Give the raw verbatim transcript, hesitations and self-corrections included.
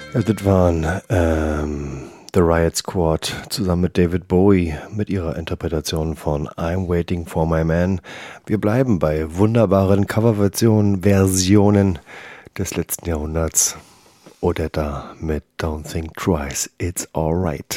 Ja, das waren ähm, The Riot Squad zusammen mit David Bowie mit ihrer Interpretation von I'm Waiting for My Man. Wir bleiben bei wunderbaren Coverversionen, Versionen des letzten Jahrhunderts. Odetta mit Don't Think Twice, It's Alright.